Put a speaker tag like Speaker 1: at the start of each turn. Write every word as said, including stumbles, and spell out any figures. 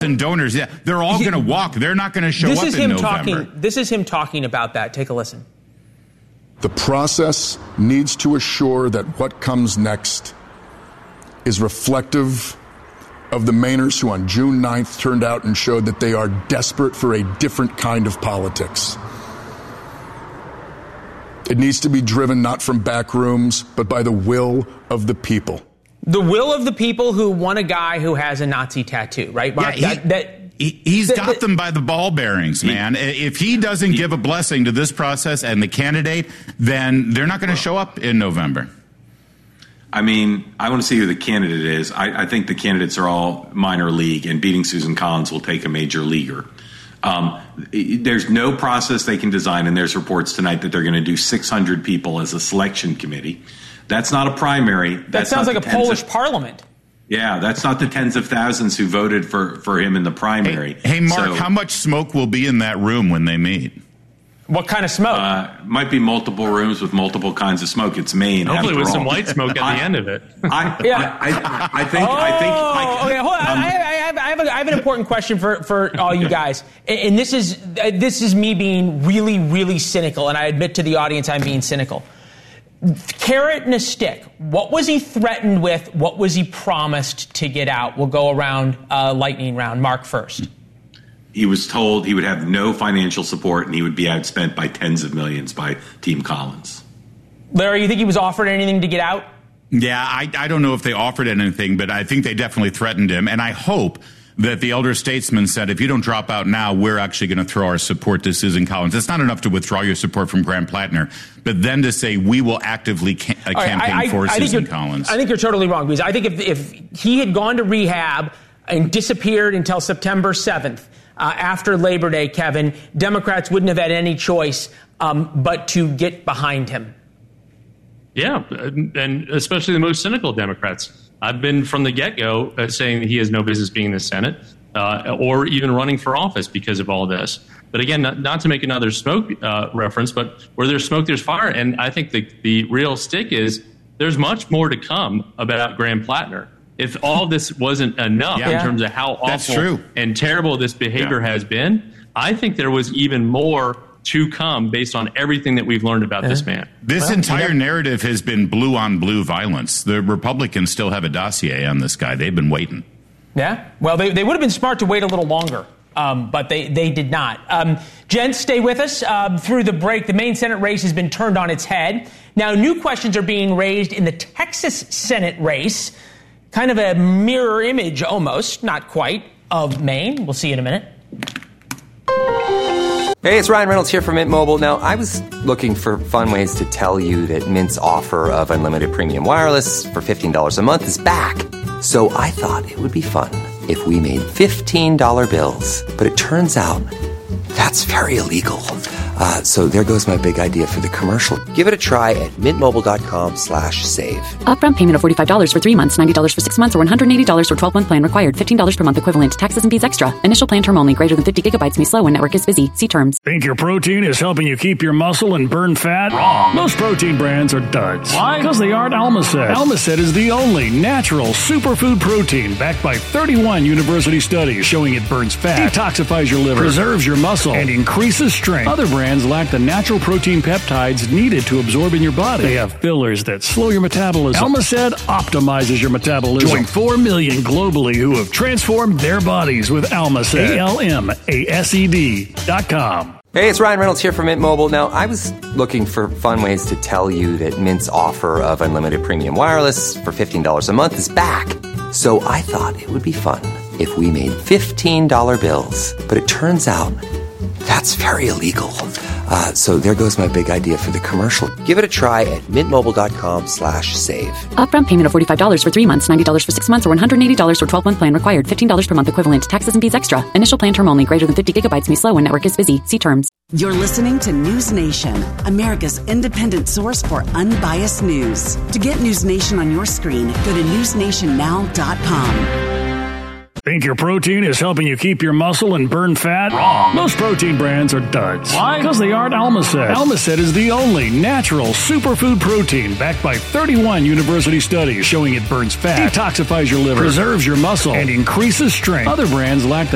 Speaker 1: and donors, yeah, they're all going to walk. They're not going to show
Speaker 2: this
Speaker 1: up
Speaker 2: is
Speaker 1: in
Speaker 2: him
Speaker 1: November.
Speaker 2: Talking, this is him talking about that. Take a listen.
Speaker 3: The process needs to assure that what comes next is reflective of the Mainers who on June ninth turned out and showed that they are desperate for a different kind of politics. It needs to be driven not from back rooms, but by the will of the people.
Speaker 2: The will of the people who want a guy who has a Nazi tattoo, right, Mark?
Speaker 1: Yeah, he,
Speaker 2: that, that,
Speaker 1: he, he's
Speaker 2: that,
Speaker 1: got
Speaker 2: that,
Speaker 1: them by the ball bearings, man. He, if he doesn't
Speaker 4: he,
Speaker 1: give a blessing to this process and the candidate, then they're not going to show up in November.
Speaker 4: I mean, I want to see who the candidate is. I, I think the candidates are all minor league, and beating Susan Collins will take a major leaguer. Um, there's no process they can design, and there's reports tonight that they're going to do six hundred people as a selection committee. That's not a primary.
Speaker 2: That
Speaker 4: That's
Speaker 2: sounds like a Polish
Speaker 4: of,
Speaker 2: parliament.
Speaker 4: Yeah, that's not the tens of thousands who voted for, for him in the primary.
Speaker 1: Hey, hey Mark,
Speaker 4: so,
Speaker 1: how much smoke will be in that room when they meet?
Speaker 2: What kind of smoke?
Speaker 4: Uh, might be multiple rooms with multiple kinds of smoke. It's Maine.
Speaker 5: Hopefully with
Speaker 4: all.
Speaker 5: some white smoke at
Speaker 4: I,
Speaker 5: the end of it.
Speaker 4: I,
Speaker 2: yeah.
Speaker 4: I, I, I think.
Speaker 2: Oh,
Speaker 4: I think. I,
Speaker 2: okay, hold on.
Speaker 4: Um,
Speaker 2: I, I, have, I, have a, I have an important question for, for all you guys, and, and this is this is me being really, really cynical, and I admit to the audience I'm being cynical. Carrot and a stick. What was he threatened with? What was he promised to get out? We'll go around uh, lightning round. Mark first.
Speaker 4: He was told he would have no financial support and he would be outspent by tens of millions by Team Collins.
Speaker 2: Larry, you think he was offered anything to get out?
Speaker 1: Yeah, I, I don't know if they offered anything, but I think they definitely threatened him. And I hope that the elder statesman said, if you don't drop out now, we're actually going to throw our support to Susan Collins. It's not enough to withdraw your support from Graham Plattner, but then to say we will actively ca- uh,
Speaker 2: right,
Speaker 1: campaign
Speaker 2: I, I,
Speaker 1: for
Speaker 2: I
Speaker 1: Susan Collins.
Speaker 2: I think you're totally wrong, because I think if, if he had gone to rehab and disappeared until September seventh, uh, after Labor Day, Kevin, Democrats wouldn't have had any choice um, but to get behind him.
Speaker 5: Yeah, and especially the most cynical Democrats. I've been from the get-go uh, saying that he has no business being in the Senate uh, or even running for office because of all this. But again, not, not to make another smoke uh, reference, but where there's smoke, there's fire. And I think the, the real stick is there's much more to come about Graham Plattner. If all this wasn't enough
Speaker 1: yeah.
Speaker 5: in terms of how
Speaker 1: That's
Speaker 5: awful
Speaker 1: true.
Speaker 5: and terrible this behavior yeah. has been, I think there was even more to come based on everything that we've learned about yeah. this man.
Speaker 1: This
Speaker 2: well,
Speaker 1: entire
Speaker 2: yeah.
Speaker 1: narrative has been blue on blue violence. The Republicans still have a dossier on this guy. They've been waiting.
Speaker 2: Yeah. Well, they, they would have been smart to wait a little longer, um, but they, they did not. Um, gents, stay with us um, through the break. The Maine Senate race has been turned on its head. Now, new questions are being raised in the Texas Senate race. Kind of a mirror image, almost, not quite, of Maine. We'll see you in a minute.
Speaker 6: Hey, it's Ryan Reynolds here from Mint Mobile. Now, I was looking for fun ways to tell you that Mint's offer of unlimited premium wireless for fifteen dollars a month is back. So I thought it would be fun if we made fifteen dollar bills. But it turns out that's very illegal. Uh, so there goes my big idea for the commercial. Give it a try at mintmobile.com slash save.
Speaker 7: Upfront payment of forty-five dollars for three months, ninety dollars for six months, or one hundred eighty dollars for twelve-month plan required. fifteen dollars per month equivalent. Taxes and fees extra. Initial plan term only. Greater than fifty gigabytes may slow when network is busy. See terms.
Speaker 8: Think your protein is helping you keep your muscle and burn fat? Wrong. Most protein brands are duds. Why? Because they aren't Almacet. Almacet is the only natural superfood protein backed by thirty-one university studies showing it burns fat, detoxifies your liver, preserves your muscle, and increases strength. Other brands lack the natural protein peptides needed to absorb in your body. They have fillers that slow your metabolism. Almacet optimizes your metabolism. Join four million globally who have transformed their bodies with Almacet. A L M A S E D dot com.
Speaker 6: Hey, it's Ryan Reynolds here from Mint Mobile. Now, I was looking for fun ways to tell you that Mint's offer of unlimited premium wireless for fifteen dollars a month is back. So I thought it would be fun if we made fifteen dollar bills. But it turns out that's very illegal. Uh, so there goes my big idea for the commercial. Give it a try at mintmobile.com slash save.
Speaker 7: Upfront payment of forty-five dollars for three months, ninety dollars for six months, or one hundred eighty dollars for twelve-month plan required. fifteen dollars per month equivalent. Taxes and fees extra. Initial plan term only. Greater than fifty gigabytes may slow when network is busy. See terms.
Speaker 9: You're listening to News Nation, America's independent source for unbiased news. To get News Nation on your screen, go to news nation now dot com.
Speaker 8: Think your protein is helping you keep your muscle and burn fat? Wrong. Most protein brands are duds. Why? Because they aren't Almacet. Almacet is the only natural superfood protein backed by thirty-one university studies showing it burns fat, detoxifies your liver, preserves your muscle, and increases strength. Other brands lack the